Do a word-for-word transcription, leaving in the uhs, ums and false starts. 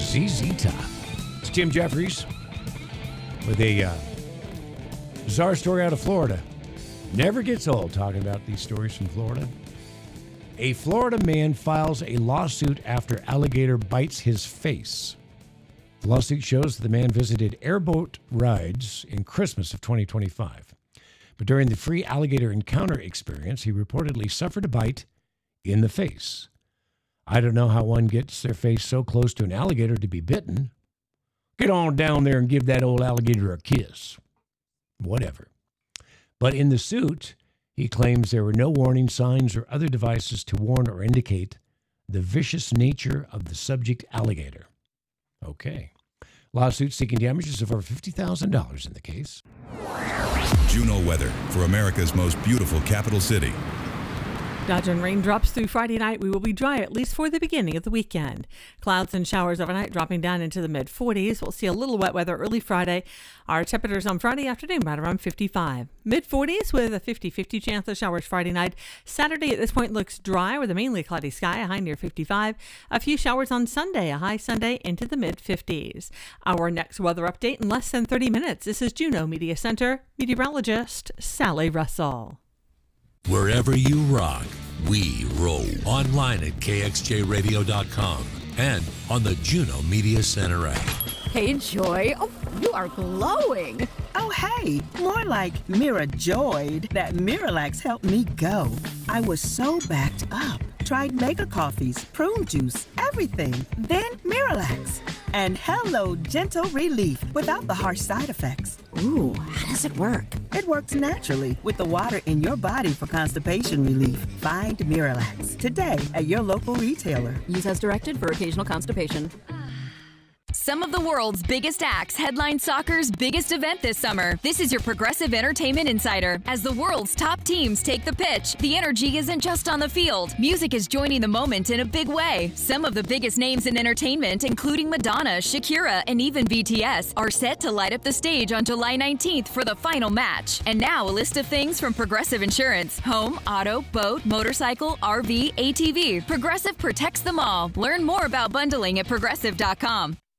Z Z Top. It's Tim Jeffries with a uh, bizarre story out of Florida. Never gets old talking about these stories from Florida. A Florida man files a lawsuit after alligator bites his face. The lawsuit shows that the man visited airboat rides in Christmas of twenty twenty-five. But during the free alligator encounter experience, he reportedly suffered a bite in the face. I don't know how one gets their face so close to an alligator to be bitten. Get on down there and give that old alligator a kiss. Whatever. But in the suit, he claims there were no warning signs or other devices to warn or indicate the vicious nature of the subject alligator. Okay. Lawsuit seeking damages of over fifty thousand dollars in the case. Juno weather for America's most beautiful capital city. Dodging raindrops through Friday night. We will be dry at least for the beginning of the weekend. Clouds and showers overnight dropping down into the mid forties. We'll see a little wet weather early Friday. Our temperatures on Friday afternoon right around fifty-five. mid forties with a fifty-fifty chance of showers Friday night. Saturday at this point looks dry with a mainly cloudy sky, a high near fifty-five. A few showers on Sunday, a high Sunday into the mid fifties. Our next weather update in less than thirty minutes. This is Juneau Media Center meteorologist Sally Russell. Wherever you rock, we roll. Online at K X J radio dot com and on the Juneau Media Center app. Hey, Joy. Oh, you are glowing. Oh, hey. More like Mira joyed that Miralax helped me go. I was so backed up. Tried mega coffees, prune juice, everything. Then Miralax. And hello, gentle relief without the harsh side effects. Ooh, how does it work? It works naturally with the water in your body for constipation relief. Find Miralax today at your local retailer. Use as directed for occasional constipation. Some of the world's biggest acts headline soccer's biggest event this summer. This is your Progressive Entertainment Insider. As the world's top teams take the pitch, the energy isn't just on the field. Music is joining the moment in a big way. Some of the biggest names in entertainment, including Madonna, Shakira, and even B T S, are set to light up the stage on July nineteenth for the final match. And now a list of things from Progressive Insurance. Home, auto, boat, motorcycle, R V, A T V. Progressive protects them all. Learn more about bundling at progressive dot com.